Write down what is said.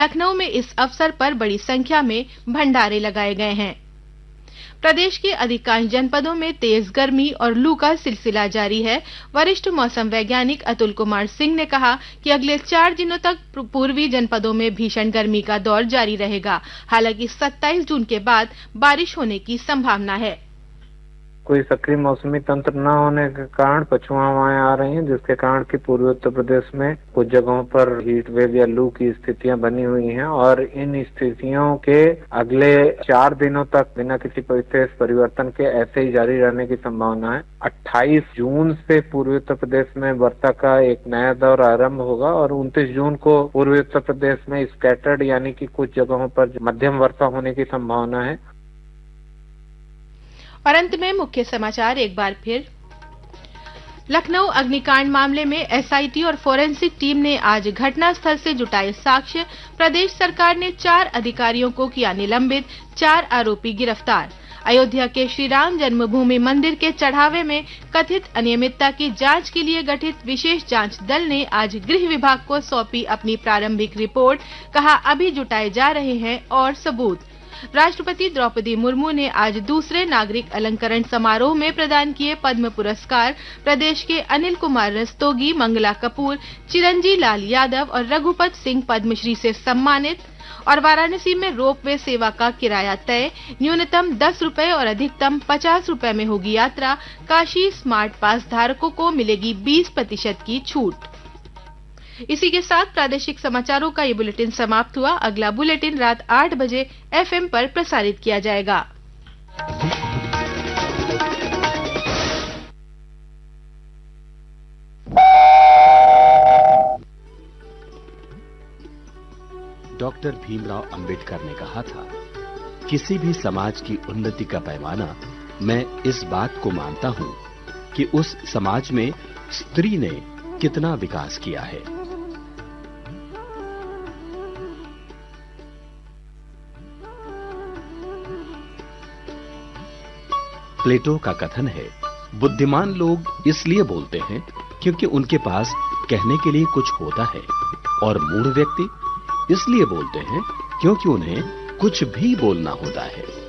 लखनऊ में इस अवसर पर बड़ी संख्या में भंडारे लगाए गए हैं। प्रदेश के अधिकांश जनपदों में तेज गर्मी और लू का सिलसिला जारी है। वरिष्ठ मौसम वैज्ञानिक अतुल कुमार सिंह ने कहा कि अगले 4 दिनों तक पूर्वी जनपदों में भीषण गर्मी का दौर जारी रहेगा। हालांकि 27 जून के बाद बारिश होने की संभावना है। कोई सक्रिय मौसमी तंत्र न होने के कारण पछुआ हवाएं आ रही हैं, जिसके कारण कि पूर्वी उत्तर प्रदेश में कुछ जगहों पर हीट वेव या लू की स्थितियां बनी हुई हैं और इन स्थितियों के अगले 4 दिनों तक बिना किसी विशेष परिवर्तन के ऐसे ही जारी रहने की संभावना है। 28 जून से पूर्वी उत्तर प्रदेश में वर्षा का एक नया दौर आरंभ होगा और 29 जून को पूर्वी उत्तर प्रदेश में स्कैटर्ड यानी कि कुछ जगहों पर मध्यम वर्षा होने की संभावना है। और अंत में मुख्य समाचार एक बार फिर। लखनऊ अग्निकांड मामले में एसआईटी और फोरेंसिक टीम ने आज घटनास्थल से जुटाए साक्ष्य। प्रदेश सरकार ने 4 अधिकारियों को किया निलंबित, 4 आरोपी गिरफ्तार। अयोध्या के श्री राम जन्मभूमि मंदिर के चढ़ावे में कथित अनियमितता की जांच के लिए गठित विशेष जांच दल ने आज गृह विभाग को सौंपी अपनी प्रारंभिक रिपोर्ट। कहा, अभी जुटाए जा रहे हैं और सबूत। राष्ट्रपति द्रौपदी मुर्मू ने आज दूसरे नागरिक अलंकरण समारोह में प्रदान किए पद्म पुरस्कार। प्रदेश के अनिल कुमार रस्तोगी, मंगला कपूर, चिरंजी लाल यादव और रघुपत सिंह पद्मश्री से सम्मानित। और वाराणसी में रोपवे सेवा का किराया तय, न्यूनतम 10 रुपए और अधिकतम 50 रुपए में होगी यात्रा। काशी स्मार्ट पास धारकों को मिलेगी 20% की छूट। इसी के साथ प्रादेशिक समाचारों का ये बुलेटिन समाप्त हुआ। अगला बुलेटिन रात 8 बजे एफएम पर प्रसारित किया जाएगा। डॉक्टर भीमराव अंबेडकर ने कहा था, किसी भी समाज की उन्नति का पैमाना मैं इस बात को मानता हूं कि उस समाज में स्त्री ने कितना विकास किया है। प्लेटो का कथन है, बुद्धिमान लोग इसलिए बोलते हैं क्योंकि उनके पास कहने के लिए कुछ होता है, और मूढ़ व्यक्ति इसलिए बोलते हैं क्योंकि उन्हें कुछ भी बोलना होता है।